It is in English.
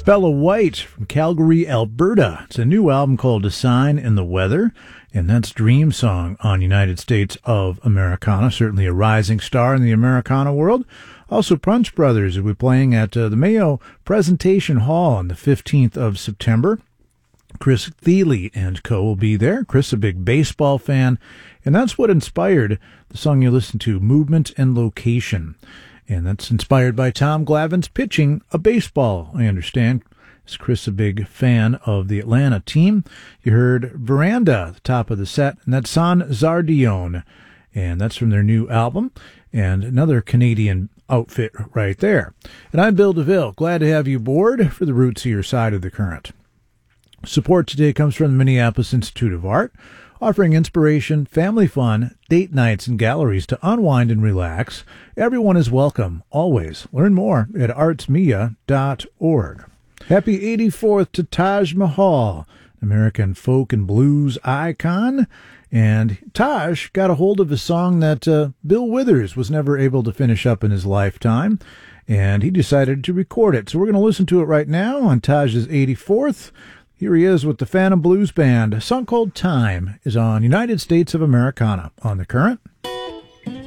Bella White from Calgary, Alberta. It's a new album called A Sign in the Weather, and that's Dream Song on United States of Americana. Certainly a rising star in the Americana world. Also, Punch Brothers will be playing at the Mayo Presentation Hall on the 15th of September. Chris Thile and co. will be there. Chris, a big baseball fan, and that's what inspired the song you listen to, Movement and Location. And that's inspired by Tom Glavine's pitching a baseball, I understand. Is Chris a big fan of the Atlanta team? You heard Veranda at the top of the set, and that's San Zardione. And that's from their new album, and another Canadian outfit right there. And I'm Bill DeVille. Glad to have you aboard for the Roots of Your Side of the Current. Support today comes from the Minneapolis Institute of Art, offering inspiration, family fun, date nights, and galleries to unwind and relax. Everyone is welcome, always. Learn more at artsmia.org. Happy 84th to Taj Mahal, American folk and blues icon. And Taj got a hold of a song that Bill Withers was never able to finish up in his lifetime, and he decided to record it. So we're going to listen to it right now on Taj's 84th. Here he is with the Phantom Blues Band. A song called Time is on United States of Americana on The Current.